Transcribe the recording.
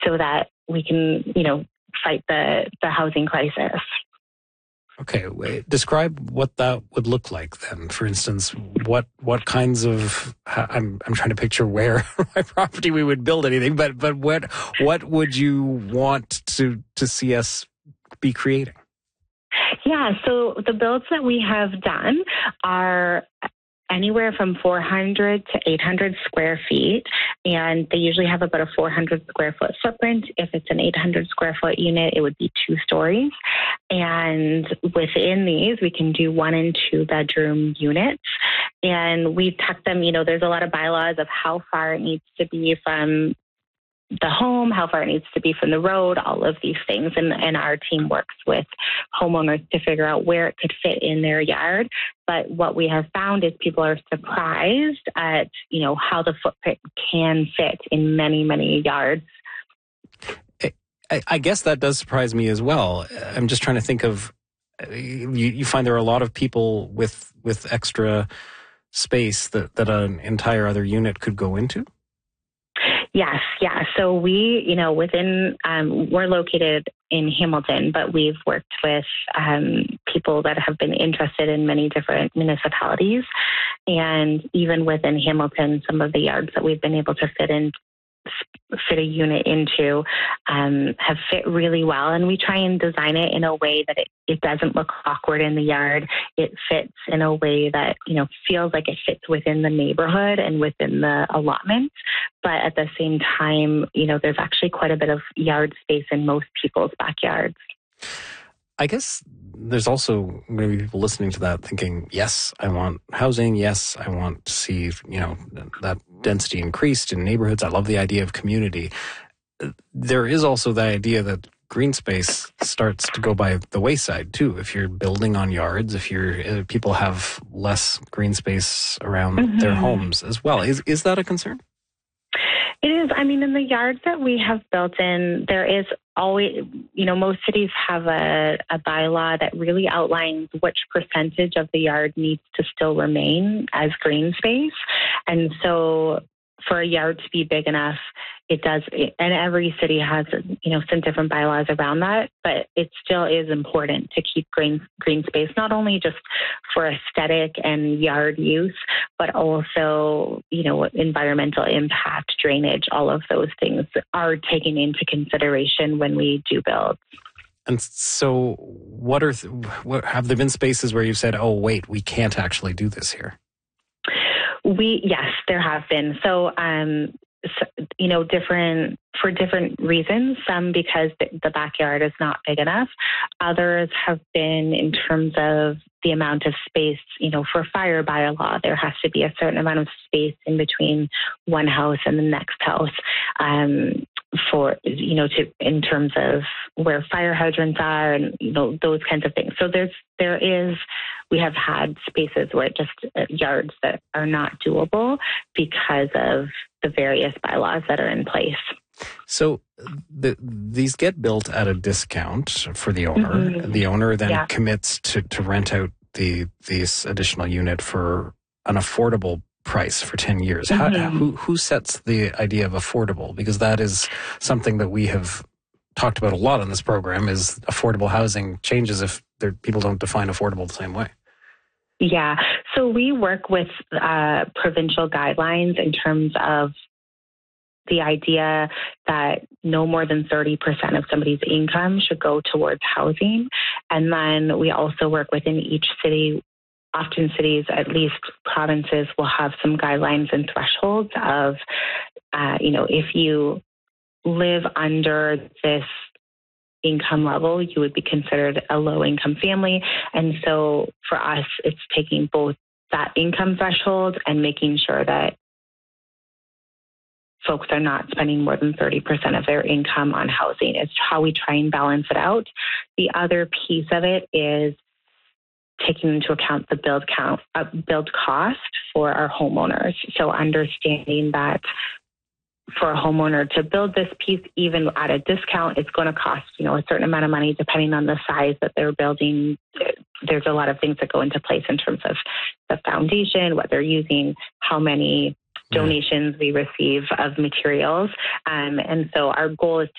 so that we can, fight the housing crisis. Okay, describe what that would look like then. For instance, what kinds of I'm trying to picture where my property we would build anything, but what would you want to see us be creating? Yeah, so the builds that we have done are anywhere from 400 to 800 square feet, and they usually have about a 400 square foot footprint. If it's an 800 square foot unit, it would be 2 stories. And within these, we can do 1 and 2 bedroom units. And we tuck them, there's a lot of bylaws of how far it needs to be from the home, how far it needs to be from the road, all of these things. And our team works with homeowners to figure out where it could fit in their yard. But what we have found is people are surprised at, how the footprint can fit in many, many yards. I guess that does surprise me as well. I'm just trying to think of, you find there are a lot of people with extra space that an entire other unit could go into? Yes, yeah. So we, we're located in Hamilton, but we've worked with people that have been interested in many different municipalities. And even within Hamilton, some of the yards that we've been able to fit a unit into have fit really well. And we try and design it in a way that it doesn't look awkward in the yard. It fits in a way that, feels like it fits within the neighborhood and within the allotment. But at the same time, there's actually quite a bit of yard space in most people's backyards. I guess there's also maybe people listening to that thinking, yes, I want housing. Yes, I want to see, that density increased in neighborhoods. I love the idea of community. There is also the idea that green space starts to go by the wayside too. If you're building on yards, if people have less green space around their homes as well. Is that a concern? It is. I mean, in the yards that we have built in, there is always, most cities have a bylaw that really outlines which percentage of the yard needs to still remain as green space. And so for a yard to be big enough, it does, and every city has, some different bylaws around that, but it still is important to keep green space, not only just for aesthetic and yard use, but also, environmental impact, drainage, all of those things are taken into consideration when we do build. And so what have there been spaces where you said, oh, wait, we can't actually do this here? Yes, there have been. So, for different reasons, some because the backyard is not big enough. Others have been in terms of the amount of space, for fire bylaw, there has to be a certain amount of space in between one house and the next house, in terms of where fire hydrants are and, those kinds of things. So we have had spaces where yards that are not doable because of the various bylaws that are in place. So these get built at a discount for the owner. Mm-hmm. The owner then commits to rent out this additional unit for an affordable price for 10 years. Mm-hmm. Who sets the idea of affordable? Because that is something that we have talked about a lot on this program, is affordable housing changes if people don't define affordable the same way. Yeah. So we work with provincial guidelines in terms of the idea that no more than 30% of somebody's income should go towards housing. And then we also work within each city. Often cities, at least provinces, will have some guidelines and thresholds of, if you live under this income level, you would be considered a low-income family. And so for us, it's taking both that income threshold and making sure that folks are not spending more than 30% of their income on housing. It's how we try and balance it out. The other piece of it is taking into account the build cost for our homeowners. So understanding that for a homeowner to build this piece, even at a discount, it's going to cost, a certain amount of money depending on the size that they're building. There's a lot of things that go into place in terms of the foundation, what they're using, how many donations we receive of materials. And so our goal is